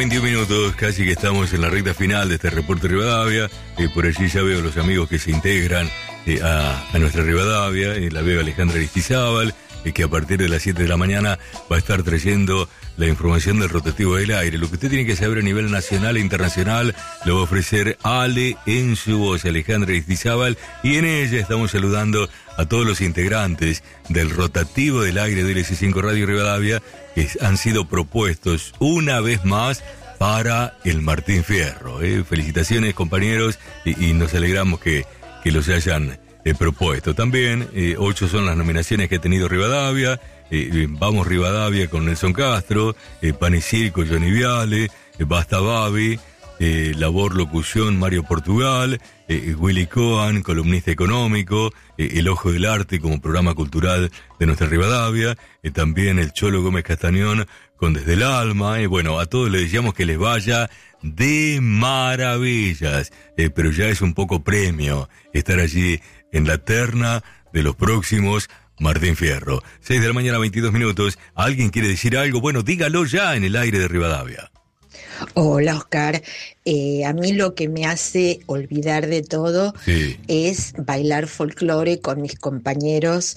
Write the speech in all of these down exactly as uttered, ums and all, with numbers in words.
veintiún minutos, casi que estamos en la recta final de este reporte Rivadavia. Eh, por allí ya veo los amigos que se integran eh, a, a nuestra Rivadavia. Eh, la veo Alejandra Aristizábal, eh, que a partir de las siete de la mañana va a estar trayendo la información del rotativo del aire. Lo que usted tiene que saber a nivel nacional e internacional lo va a ofrecer Ale en su voz, Alejandra Aristizábal, y en ella estamos saludando a todos los integrantes del rotativo del aire de L C cinco Radio Rivadavia, que han sido propuestos una vez más para el Martín Fierro. ¿eh? Felicitaciones, compañeros, y, y nos alegramos que, que los hayan eh, propuesto. También, eh, ocho son las nominaciones que ha tenido Rivadavia. Eh, vamos Rivadavia con Nelson Castro, eh, Pan y Circo, Johnny Viale, eh, Basta Babi, eh, Labor Locución, Mario Portugal, eh, Willy Cohen, columnista económico, eh, El Ojo del Arte como programa cultural de nuestra Rivadavia, eh, también el Cholo Gómez Castañón con Desde el Alma. Eh, bueno, a todos les deseamos que les vaya de maravillas, eh, pero ya es un poco premio estar allí en la terna de los próximos Martín Fierro. seis de la mañana, veintidós minutos. ¿Alguien quiere decir algo? Bueno, dígalo ya en el aire de Rivadavia. Hola, Oscar. Eh, a mí lo que me hace olvidar de todo sí. es bailar folclore con mis compañeros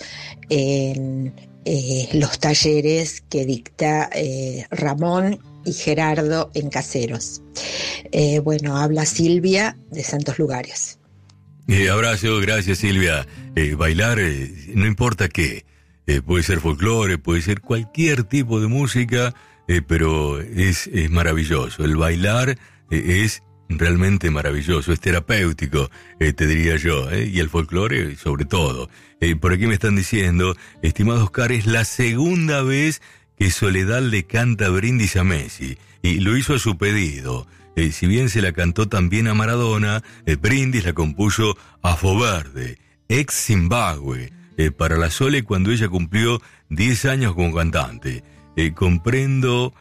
en eh, los talleres que dicta eh, Ramón y Gerardo en Caseros. Eh, bueno, habla Silvia de Santos Lugares. Eh, abrazo, gracias Silvia. Eh, bailar, eh, no importa qué, eh, puede ser folclore, puede ser cualquier tipo de música, eh, pero es, es maravilloso. El bailar eh, es realmente maravilloso, es terapéutico, eh, te diría yo, eh, y el folclore sobre todo. Eh, por aquí me están diciendo, estimado Oscar, es la segunda vez que Soledad le canta Brindis a Messi, y lo hizo a su pedido. Eh, si bien se la cantó también a Maradona, eh, Brindis la compuso a Foverde, ex Zimbabue, eh, para la Sole cuando ella cumplió diez años como cantante. Eh, comprendo,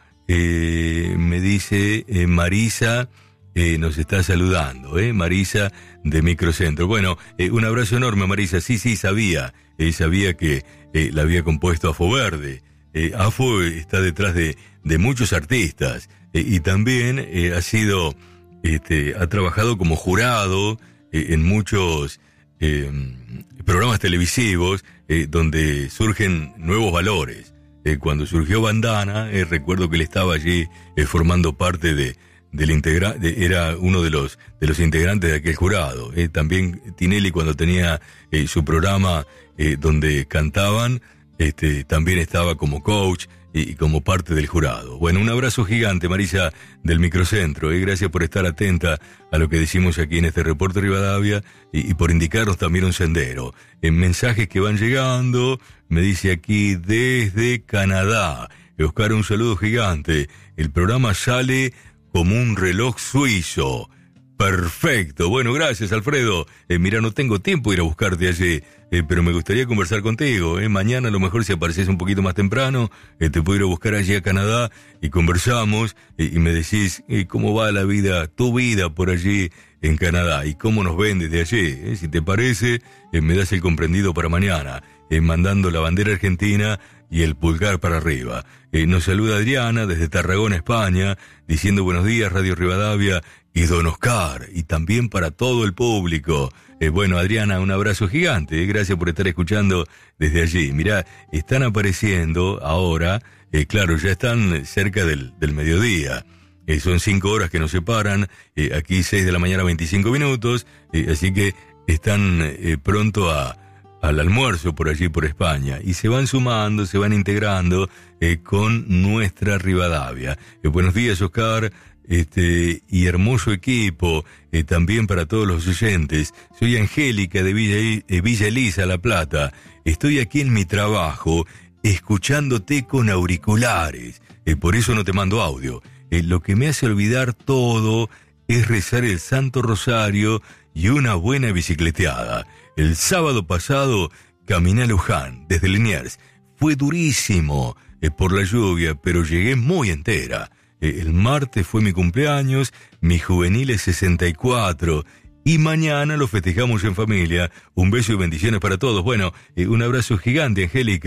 eh, me dice eh, Marisa, eh, nos está saludando, eh, Marisa de Microcentro. Bueno, eh, un abrazo enorme, Marisa. Sí, sí, sabía, eh, sabía que eh, la había compuesto a Foverde. Eh, Afo está detrás de, de muchos artistas. Eh, y también eh, ha sido, este, ha trabajado como jurado eh, en muchos eh, programas televisivos eh, donde surgen nuevos valores. Eh, cuando surgió Bandana, eh, recuerdo que él estaba allí eh, formando parte de, del integra de, era uno de los de los integrantes de aquel jurado. Eh, también Tinelli, cuando tenía eh, su programa eh, donde cantaban, este, también estaba como coach y como parte del jurado. Bueno, un abrazo gigante, Marisa, del Microcentro, y eh, gracias por estar atenta a lo que decimos aquí en este reporte Rivadavia y, y por indicarnos también un sendero. En mensajes que van llegando, me dice aquí desde Canadá, Oscar, un saludo gigante. El programa sale como un reloj suizo. Perfecto. Bueno, gracias, Alfredo. Eh, mira, no tengo tiempo de ir a buscarte allí, eh, pero me gustaría conversar contigo. Eh. Mañana, a lo mejor, si apareces un poquito más temprano, eh, te puedo ir a buscar allí a Canadá y conversamos eh, y me decís eh, cómo va la vida, tu vida por allí en Canadá y cómo nos ven desde allí. Eh. Si te parece, eh, me das el comprendido para mañana, eh, mandando la bandera argentina y el pulgar para arriba. Eh, nos saluda Adriana desde Tarragona, España, diciendo buenos días, Radio Rivadavia y Don Oscar, y también para todo el público. Eh, bueno, Adriana, un abrazo gigante, eh, gracias por estar escuchando desde allí. Mirá, están apareciendo ahora, eh, claro, ya están cerca del, del mediodía. Eh, son cinco horas que nos separan, eh, aquí seis de la mañana, veinticinco minutos, eh, así que están eh, pronto a... al almuerzo por allí por España, y se van sumando, se van integrando eh, con nuestra Rivadavia. Eh, buenos días, Oscar, este y hermoso equipo, eh, también para todos los oyentes. Soy Angélica de Villa, eh, Villa Elisa, La Plata. Estoy aquí en mi trabajo, escuchándote con auriculares, eh, por eso no te mando audio. Eh, lo que me hace olvidar todo es rezar el Santo Rosario y una buena bicicleteada. El sábado pasado caminé a Luján, desde Liniers. Fue durísimo eh, por la lluvia, pero llegué muy entera. Eh, el martes fue mi cumpleaños, mi juvenil es sesenta y cuatro, y mañana lo festejamos en familia. Un beso y bendiciones para todos. Bueno, eh, un abrazo gigante, Angélica.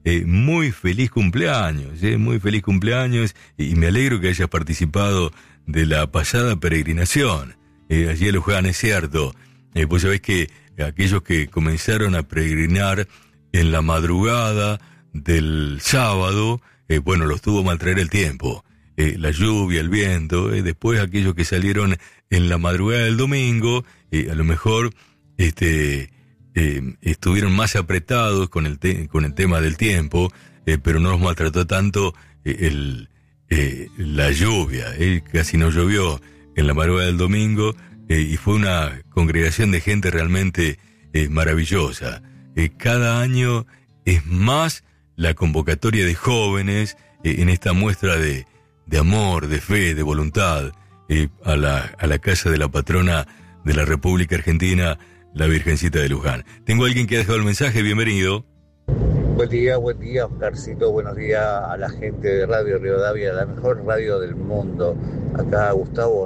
eh, muy feliz cumpleaños, eh, muy feliz cumpleaños, y me alegro que hayas participado de la pasada peregrinación, eh, allí a Luján, es cierto. Eh, vos sabés que aquellos que comenzaron a peregrinar en la madrugada del sábado, eh, bueno, los tuvo mal traer el tiempo, eh, la lluvia, el viento, eh, después aquellos que salieron en la madrugada del domingo, eh, a lo mejor este, eh, estuvieron más apretados con el, te- con el tema del tiempo, eh, pero no los maltrató tanto eh, el, eh, la lluvia, eh, casi no llovió en la madrugada del domingo, eh, y fue una congregación de gente realmente eh, maravillosa. Eh, cada año es más la convocatoria de jóvenes eh, en esta muestra de, de amor, de fe, de voluntad, eh, a, la, a la casa de la patrona de la República Argentina, la Virgencita de Luján. Tengo a alguien que ha dejado el mensaje, bienvenido. Buen día, buen día, Oscarcito, buenos días a la gente de Radio Rivadavia, la mejor radio del mundo. Acá Gustavo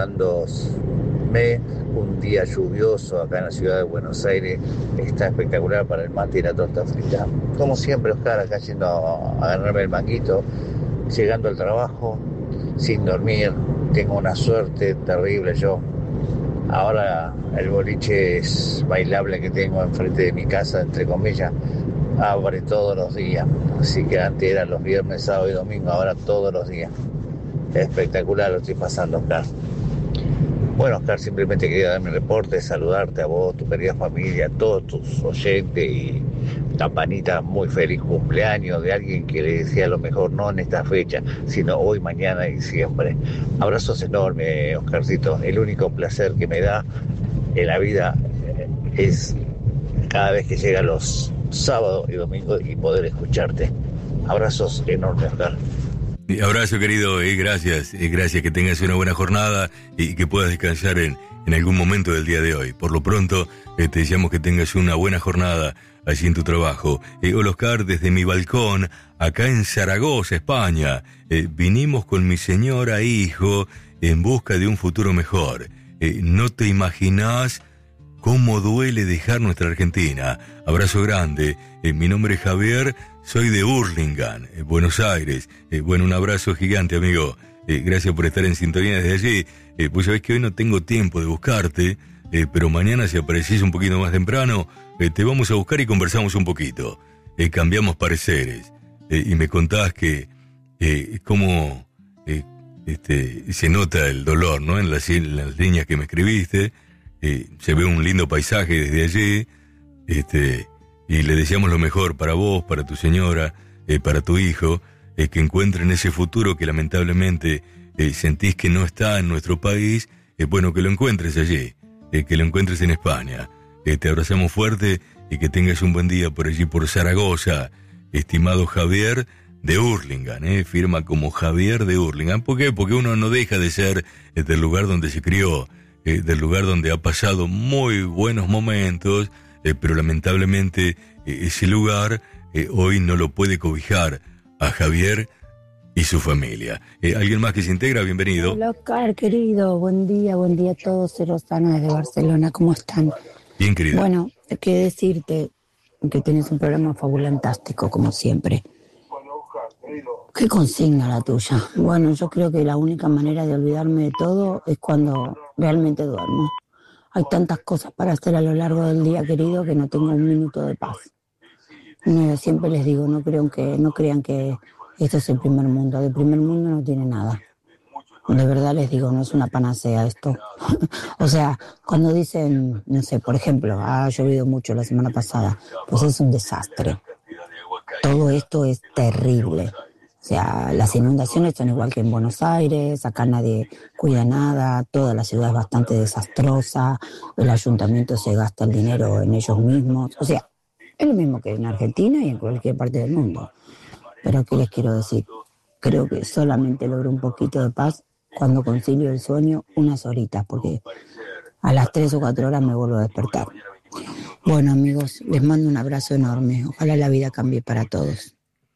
reportándome un día lluvioso acá en la ciudad de Buenos Aires. Está espectacular para el mate y la torta frita. Como siempre, Oscar, acá yendo a agarrarme el manguito, llegando al trabajo, sin dormir. Tengo una suerte terrible yo. Ahora el boliche es bailable que tengo enfrente de mi casa, entre comillas, abre todos los días. Así que antes eran los viernes, sábado y domingo, ahora todos los días. Espectacular lo estoy pasando, Oscar. Bueno, Oscar, simplemente quería dar mi reporte, saludarte a vos, tu querida familia, a todos tus oyentes y Campanita, muy feliz cumpleaños de alguien que le decía lo mejor, no en esta fecha, sino hoy, mañana y siempre. Abrazos enormes, Oscarcito. El único placer que me da en la vida es cada vez que llega los sábados y domingos y poder escucharte. Abrazos enormes, Oscar. Abrazo, querido, eh, gracias, eh, gracias, que tengas una buena jornada y que puedas descansar en, en algún momento del día de hoy. Por lo pronto, eh, te deseamos que tengas una buena jornada allí en tu trabajo. Eh, hola, Oscar, desde mi balcón, acá en Zaragoza, España, eh, vinimos con mi señora e hijo en busca de un futuro mejor. Eh, no te imaginás cómo duele dejar nuestra Argentina. Abrazo grande, eh, mi nombre es Javier, soy de Hurlingham, eh, Buenos Aires. Eh, bueno, un abrazo gigante, amigo. Eh, gracias por estar en sintonía desde allí. Eh, pues sabés que hoy no tengo tiempo de buscarte, eh, pero mañana si aparecís un poquito más temprano, eh, te vamos a buscar y conversamos un poquito. Eh, cambiamos pareceres. Eh, y me contás que eh, cómo eh, este, se nota el dolor, ¿no? En las, en las líneas que me escribiste. Eh, se ve un lindo paisaje desde allí. Este... Y le deseamos lo mejor para vos, para tu señora, eh, para tu hijo, eh, que encuentren ese futuro que lamentablemente eh, sentís que no está en nuestro país. Es eh, bueno que lo encuentres allí, eh, que lo encuentres en España. Eh, te abrazamos fuerte y que tengas un buen día por allí, por Zaragoza, estimado Javier de Hurlingham, eh, firma como Javier de Hurlingham. ¿Por qué? Porque uno no deja de ser eh, del lugar donde se crió, eh, del lugar donde ha pasado muy buenos momentos. Eh, pero lamentablemente eh, ese lugar eh, hoy no lo puede cobijar a Javier y su familia. Eh, ¿Alguien más que se integra? Bienvenido. Hola, Oscar, querido. Buen día, buen día a todos. Soy Rosana desde Barcelona. ¿Cómo están? Bien, querido. Bueno, hay que decirte que tenés un programa fabulantástico, como siempre. ¿Qué consigna la tuya? Bueno, yo creo que la única manera de olvidarme de todo es cuando realmente duermo. Hay tantas cosas para hacer a lo largo del día, querido, que no tengo un minuto de paz. No, siempre les digo, no crean que, no crean que esto es el primer mundo. De primer mundo no tiene nada. De verdad les digo, no es una panacea esto. O sea, cuando dicen, no sé, por ejemplo, ha llovido mucho la semana pasada, pues es un desastre. Todo esto es terrible. O sea, las inundaciones son igual que en Buenos Aires, acá nadie cuida nada, toda la ciudad es bastante desastrosa, el ayuntamiento se gasta el dinero en ellos mismos. O sea, es lo mismo que en Argentina y en cualquier parte del mundo. Pero ¿qué les quiero decir? Creo que solamente logro un poquito de paz cuando concilio el sueño unas horitas, porque a las tres o cuatro horas me vuelvo a despertar. Bueno, amigos, les mando un abrazo enorme. Ojalá la vida cambie para todos.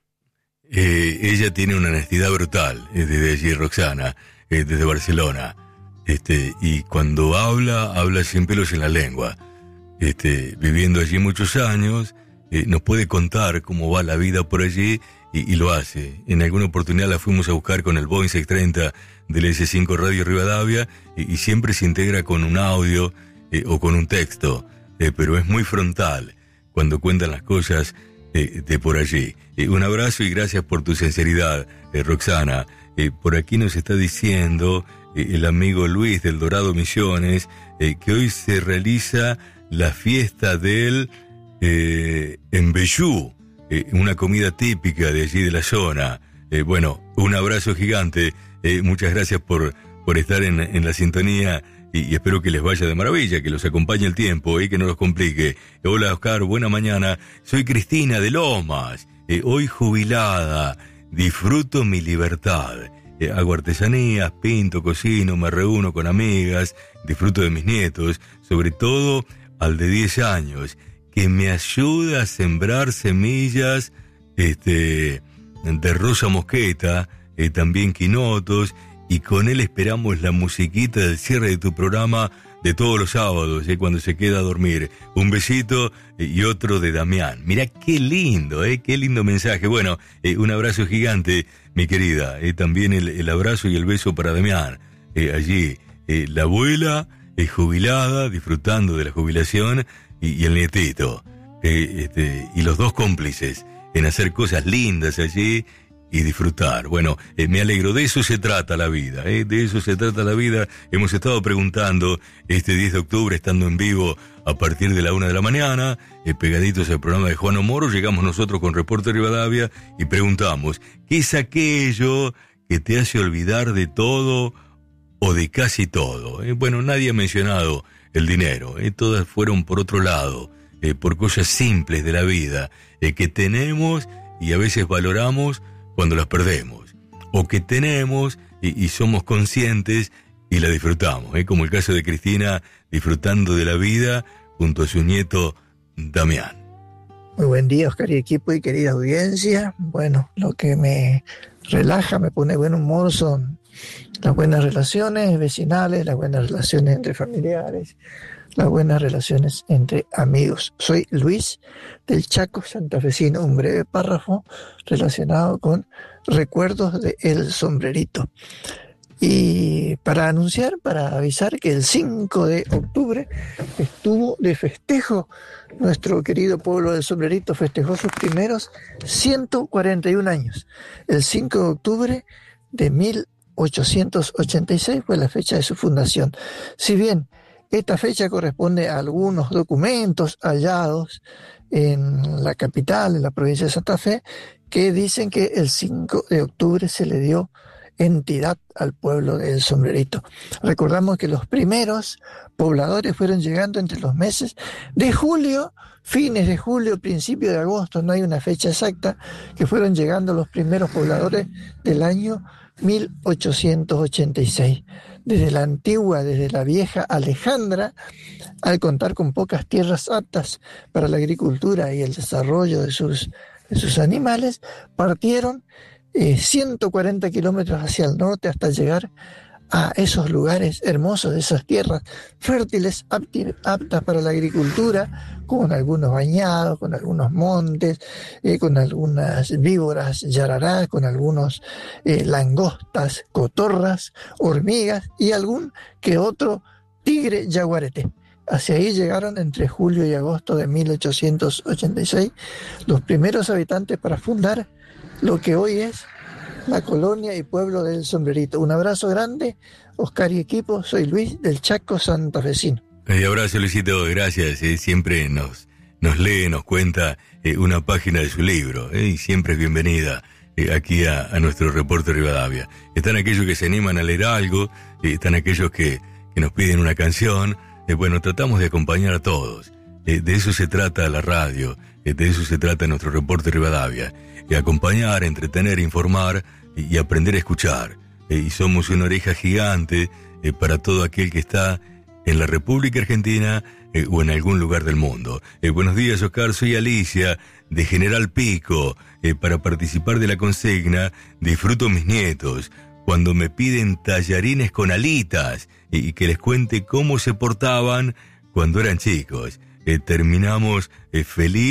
Eh, ella tiene una honestidad brutal, eh, desde allí, Roxana, eh, desde Barcelona. Este, y cuando habla, habla sin pelos en la lengua. Este, viviendo allí muchos años, eh, nos puede contar cómo va la vida por allí y, y lo hace. En alguna oportunidad la fuimos a buscar con el Boeing seiscientos treinta del ese cinco Radio Rivadavia y, y siempre se integra con un audio eh, o con un texto, eh, pero es muy frontal cuando cuentan las cosas eh, de por allí. Eh, un abrazo y gracias por tu sinceridad, eh, Roxana. Eh, por aquí nos está diciendo eh, el amigo Luis del Dorado Misiones eh, que hoy se realiza la fiesta del eh, Embellú, eh, una comida típica de allí de la zona. Eh, bueno, un abrazo gigante, eh, muchas gracias por, por estar en, en la sintonía y, y espero que les vaya de maravilla, que los acompañe el tiempo y eh, que no los complique. Eh, hola Oscar, buena mañana, soy Cristina de Lomas, eh, hoy jubilada, disfruto mi libertad. Eh, hago artesanías, pinto, cocino, me reúno con amigas, disfruto de mis nietos, sobre todo al de diez años, que me ayuda a sembrar semillas este, de rosa mosqueta, eh, también quinotos, y con él esperamos la musiquita del cierre de tu programa de todos los sábados, eh, cuando se queda a dormir. Un besito eh, y otro de Damián. Mirá qué lindo, eh, qué lindo mensaje. Bueno, eh, un abrazo gigante, mi querida. Eh, también el, el abrazo y el beso para Damián. Eh, allí, eh, la abuela es jubilada, disfrutando de la jubilación, y, y el nietito, eh, este, y los dos cómplices en hacer cosas lindas allí y disfrutar. Bueno, eh, me alegro, de eso se trata la vida, eh, de eso se trata la vida. Hemos estado preguntando este diez de octubre, estando en vivo a partir de la una de la mañana, eh, pegaditos al programa de Juan Moro, llegamos nosotros con Reporte Rivadavia y preguntamos, ¿qué es aquello que te hace olvidar de todo o de casi todo? Eh, bueno, nadie ha mencionado el dinero, eh, todas fueron por otro lado, eh, por cosas simples de la vida, eh, que tenemos y a veces valoramos cuando las perdemos, o que tenemos y, y somos conscientes y la disfrutamos, eh, como el caso de Cristina disfrutando de la vida junto a su nieto Damián. Muy buen día, Oscar y equipo y querida audiencia. Bueno, lo que me relaja, me pone buen humor son las buenas relaciones vecinales, las buenas relaciones entre familiares, las buenas relaciones entre amigos. Soy Luis del Chaco Santafesino, un breve párrafo relacionado con recuerdos de El Sombrerito. Y para anunciar, para avisar que el cinco de octubre estuvo de festejo. Nuestro querido pueblo del Sombrerito festejó sus primeros ciento cuarenta y un años. El cinco de octubre de mil ochocientos ochenta y seis fue la fecha de su fundación. Si bien esta fecha corresponde a algunos documentos hallados en la capital, en la provincia de Santa Fe, que dicen que el cinco de octubre se le dio entidad al pueblo del Sombrerito. Recordamos que los primeros pobladores fueron llegando entre los meses de julio, fines de julio, principio de agosto, no hay una fecha exacta, que fueron llegando los primeros pobladores del año mil ochocientos ochenta y seis. Desde la antigua, desde la vieja Alejandra, al contar con pocas tierras aptas para la agricultura y el desarrollo de sus, de sus animales, partieron eh, ciento cuarenta kilómetros hacia el norte hasta llegar a esos lugares hermosos, de esas tierras fértiles, apti, aptas para la agricultura, con algunos bañados, con algunos montes, eh, con algunas víboras yararás, con algunos eh, langostas, cotorras, hormigas y algún que otro tigre yaguareté. Hacia ahí llegaron entre julio y agosto de mil ochocientos ochenta y seis los primeros habitantes para fundar lo que hoy es la colonia y pueblo del Sombrerito. Un abrazo grande, Oscar y equipo, soy Luis del Chaco Santafesino. Un abrazo, Luisito, gracias. Eh, siempre nos, nos lee, nos cuenta eh, una página de su libro, eh, y siempre es bienvenida eh, aquí a, a nuestro Reporte Rivadavia. Están aquellos que se animan a leer algo, eh, están aquellos que, que nos piden una canción. Eh, bueno, tratamos de acompañar a todos. Eh, de eso se trata la radio, eh, de eso se trata nuestro Reporte Rivadavia. Eh, acompañar, entretener, informar y aprender a escuchar. Eh, y somos una oreja gigante eh, para todo aquel que está en la República Argentina eh, o en algún lugar del mundo. Eh, buenos días, Oscar, soy Alicia de General Pico. Eh, para participar de la consigna, disfruto mis nietos cuando me piden tallarines con alitas y, y que les cuente cómo se portaban cuando eran chicos. Eh, terminamos eh, feliz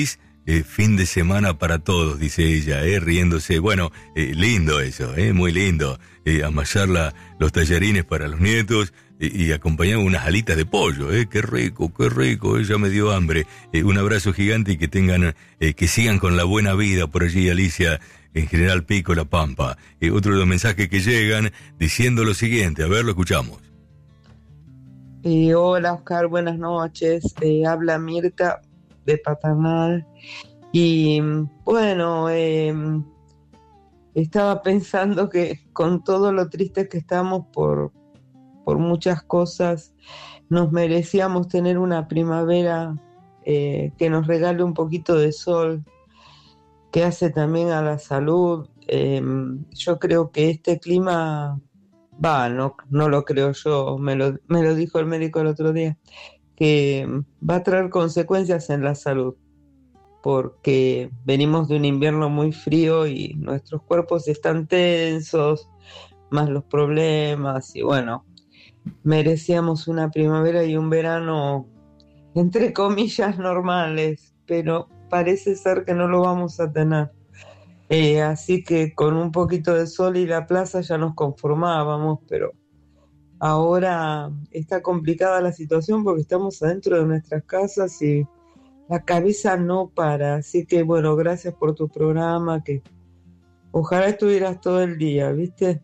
eh, fin de semana para todos, dice ella, eh, riéndose. Bueno, eh, lindo eso, eh, muy lindo. Eh, amasar la, los tallarines para los nietos eh, y acompañar unas alitas de pollo. Eh, qué rico, qué rico, ella me dio hambre. Eh, un abrazo gigante y que tengan, eh, que sigan con la buena vida por allí, Alicia, en General Pico, La Pampa. Eh, otro de los mensajes que llegan diciendo lo siguiente, a ver, lo escuchamos. Eh, hola Oscar, buenas noches. Eh, habla Mirta de Paternal. Y bueno, eh, estaba pensando que con todo lo tristes que estamos por, por muchas cosas, nos merecíamos tener una primavera eh, que nos regale un poquito de sol, que hace también a la salud. Eh, yo creo que este clima, va, no, no lo creo yo, me lo, me lo dijo el médico el otro día, que va a traer consecuencias en la salud, porque venimos de un invierno muy frío y nuestros cuerpos están tensos, más los problemas, y bueno, merecíamos una primavera y un verano, entre comillas, normales, pero parece ser que no lo vamos a tener. Eh, así que con un poquito de sol y la plaza ya nos conformábamos, pero ahora está complicada la situación porque estamos adentro de nuestras casas y la cabeza no para. Así que bueno, gracias por tu programa, que ojalá estuvieras todo el día, ¿viste?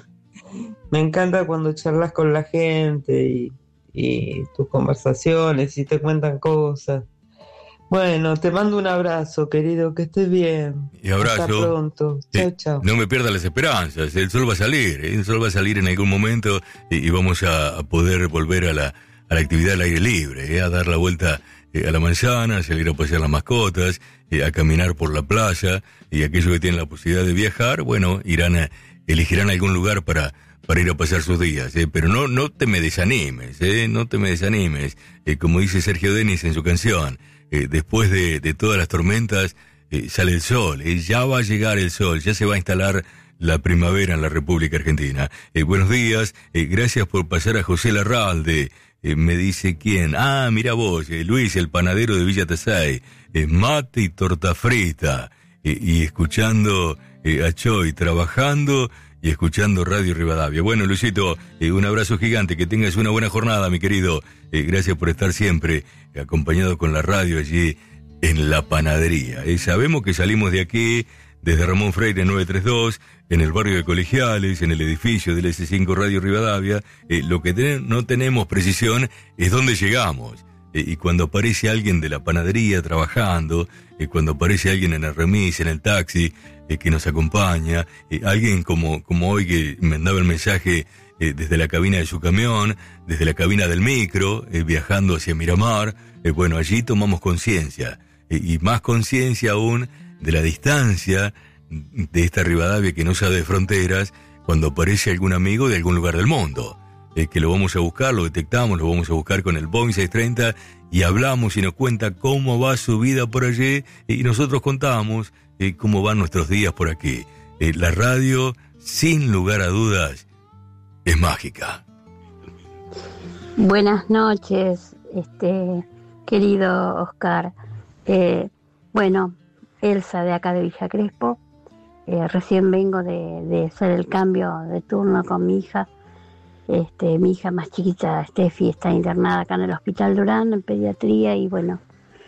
Me encanta cuando charlas con la gente y, y tus conversaciones y te cuentan cosas. Bueno, te mando un abrazo, querido, que estés bien. Y abrazo. Hasta pronto. Chao, eh, chao. No me pierdas las esperanzas, el sol va a salir, ¿eh? El sol va a salir en algún momento y, y vamos a, a poder volver a la, a la actividad al aire libre, ¿eh? A dar la vuelta eh, a la manzana, a salir a pasear las mascotas, eh, a caminar por la playa, y aquellos que tienen la posibilidad de viajar, bueno, irán a, elegirán algún lugar para, para ir a pasar sus días, ¿eh? Pero no, no te me desanimes, ¿eh? No te me desanimes, eh, como dice Sergio Denis en su canción. Eh, después de, de todas las tormentas eh, sale el sol, eh, ya va a llegar el sol, ya se va a instalar la primavera en la República Argentina. Eh, buenos días, eh, gracias por pasar a José Larralde, eh, me dice quién, ah, mira vos, eh, Luis, el panadero de Villa Tesay, eh, mate y torta frita, eh, y escuchando eh, a Choy trabajando y escuchando Radio Rivadavia. Bueno, Luisito, eh, un abrazo gigante, que tengas una buena jornada, mi querido. Eh, gracias por estar siempre eh, acompañado con la radio allí en la panadería. Eh, sabemos que salimos de aquí desde Ramón Freire nueve treinta y dos, en el barrio de Colegiales, en el edificio del ese cinco Radio Rivadavia. Eh, lo que ten- no tenemos precisión es dónde llegamos. Eh, y cuando aparece alguien de la panadería trabajando, eh, cuando aparece alguien en el remis, en el taxi, eh, que nos acompaña, eh, alguien como, como hoy que me mandaba el mensaje eh, desde la cabina de su camión, desde la cabina del micro, eh, viajando hacia Miramar, eh, bueno, allí tomamos conciencia, eh, y más conciencia aún de la distancia de esta Rivadavia que no sabe de fronteras, cuando aparece algún amigo de algún lugar del mundo. Eh, que lo vamos a buscar, lo detectamos, lo vamos a buscar con el Boeing seiscientos treinta y hablamos y nos cuenta cómo va su vida por allí, y nosotros contamos eh, cómo van nuestros días por aquí. Eh, la radio, sin lugar a dudas, es mágica. Buenas noches, este querido Oscar. Eh, bueno, Elsa de acá de Villa Crespo. Eh, recién vengo de, de hacer el cambio de turno con mi hija. Este, mi hija más chiquita, Steffi, está internada acá en el Hospital Durán, en pediatría, y bueno,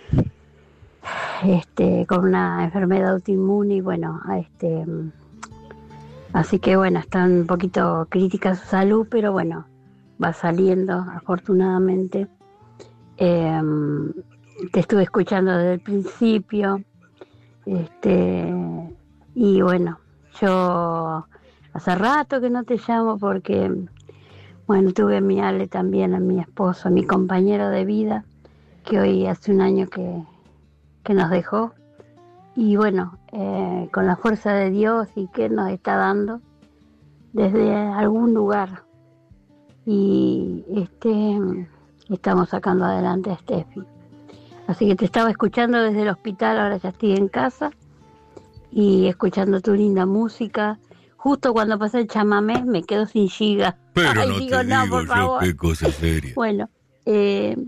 este, con una enfermedad autoinmune, y bueno, este, así que bueno, está un poquito crítica su salud, pero bueno, va saliendo, afortunadamente. Eh, te estuve escuchando desde el principio, este, y bueno, yo hace rato que no te llamo porque... Bueno, tuve a mi Ale también, a mi esposo, a mi compañero de vida, que hoy hace un año que, que nos dejó. Y bueno, eh, con la fuerza de Dios y que nos está dando desde algún lugar. Y este, estamos sacando adelante a Steffi. Así que te estaba escuchando desde el hospital, ahora ya estoy en casa y escuchando tu linda música. Justo cuando pasa el chamamé me quedo sin giga. Pero Ay, no digo, te no, digo por yo favor. qué cosa seria. Bueno, eh,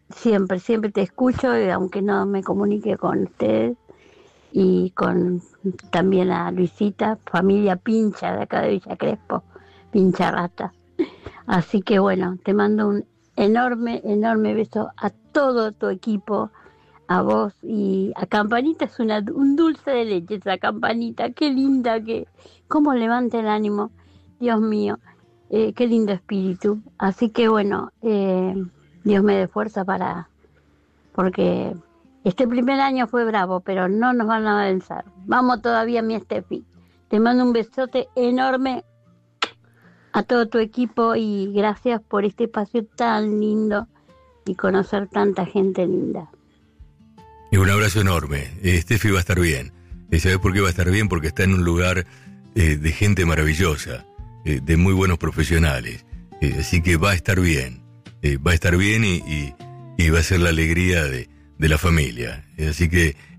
siempre, siempre te escucho, y aunque no me comunique con ustedes, y con también a Luisita, familia Pincha de acá de Villa Crespo, Pincha Rata. Así que bueno, te mando un enorme, enorme beso a todo tu equipo, a vos y a Campanita. Es una, un dulce de leche esa Campanita, qué linda, que cómo levanta el ánimo, Dios mío, eh, qué lindo espíritu. Así que bueno, eh, Dios me dé fuerza para, porque este primer año fue bravo, pero no nos van a vencer. Vamos todavía, mi Estefi. Te mando un besote enorme a todo tu equipo y gracias por este espacio tan lindo y conocer tanta gente linda. Y un abrazo enorme. Eh, Steffi va a estar bien. Eh, ¿Sabes por qué va a estar bien? Porque está en un lugar eh, de gente maravillosa, eh, de muy buenos profesionales. Eh, así que va a estar bien. Eh, va a estar bien y, y, y va a ser la alegría de, de la familia. Eh, así que